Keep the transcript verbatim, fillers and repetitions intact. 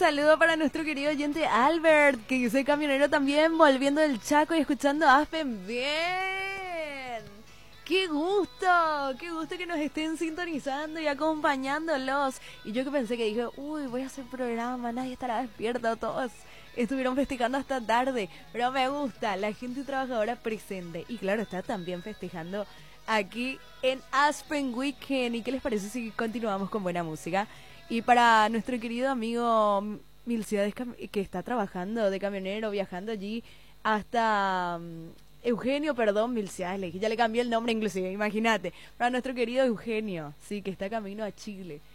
saludo para nuestro querido oyente Albert, que soy camionero también, volviendo del Chaco y escuchando Aspen. Bien. ¡Qué gusto! ¡Qué gusto que nos estén sintonizando y acompañándolos! Y yo que pensé que dije, uy, voy a hacer programa, nadie estará despierto, todos estuvieron festejando hasta tarde. Pero me gusta, la gente trabajadora presente. Y claro, está también festejando aquí en Aspen Weekend. ¿Y qué les parece si continuamos con buena música? Y para nuestro querido amigo Milciades, que está trabajando de camionero, viajando allí hasta... Eugenio, perdón, Milciades, ya le cambié el nombre inclusive, imagínate. Para nuestro querido Eugenio, sí, que está camino a Chile.